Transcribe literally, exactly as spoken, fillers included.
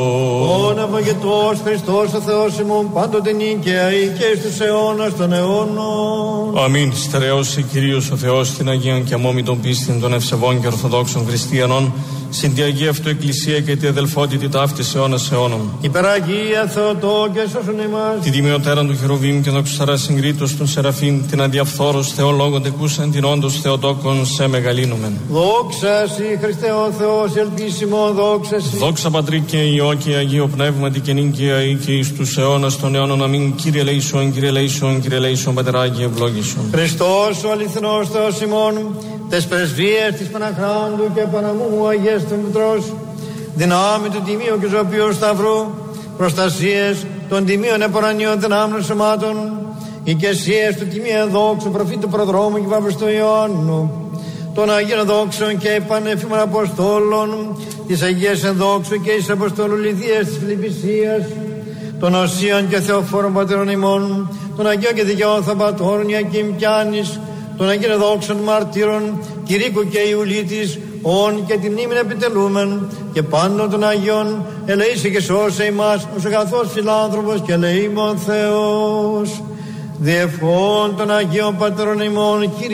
Ο Ναυαγετός Χριστός ο Θεός ημών πάντοτε νίκαια ή και στους αιώνας των αιώνων. Αμήν. Στερεώσει Κυρίως ο Θεός την Αγίον και αμόμητον πίστην των ευσεβών και ορθοδόξων χριστιανών, συν τη Αγία Αυτού Εκκλησία και τη αδελφότητη ταύτης αιώνας αιώνων. Υπεραγία Θεοτό και σώσον εμάς. Τη τιμιωτέραν του Χερουβίμ και δοξαρά συγκρίτως των Σεραφείμ, την αδιαφθόρος Θεολόγων τεκούσαν την όντως Θεοτόκον σε μεγαλύνομεν. Δόξα σοι Χριστέ ο Θεός ελπίσιμο, δόξα σοι. Δόξα Πατρί και Υιό και Αγίο Πνεύματι και νίκαια ή και εις τους αιώνας των αιώνων. Αμήν. Κύριε λέησον, Κύριε λέησον, Κύριε λέησον, Πατεράγι ευλόγησον. Χριστός ο αληθινός Θεός ημών, τες πρεσβείες της Παναχράντου και Παναμούμου Αγίας του Μητρός, δυνάμει του Τιμίου και Ζωπίου Σταυρού, προστασίες των Τιμίων Επορανίων δυνάμεων σωμάτων, οικεσίες του Τιμίου Δόξου Προφήτου Προδρόμου και Βαπιστού Ιωάννου, των Αγίων Δόξων και Πανεφήμων Αποστόλων, της Αγίας Ενδόξου και εις Αποστόλου Λιδίας της Φιλιππισίας, των Οσίων και Θεοφόρων Πατέρων ημών, των Αγίων και Δικαιών Θαμπατώρων Ιακήμ κι Άνης, των Αγίων Δόξων Μαρτύρων Κηρύκου και Ιουλίτης, όν και την μνήμην επιτελούμεν, και πάντων των Αγίων ελεήσε και σώσε ημάς ως αγαθός φιλάνθρωπος και ελεήμων Θεός. Διευχών των Αγίων Πατέρων ημών, Κύριε